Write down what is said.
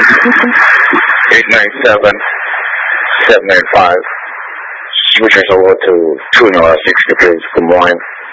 897, 785. Switchers over to 2 north, 60 degrees. Good morning.